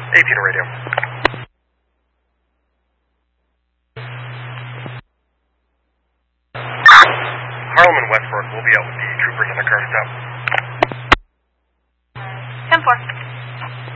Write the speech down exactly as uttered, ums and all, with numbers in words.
eighteen to radio. Harlem and Westbrook will be out with the troopers on the car stop. ten four.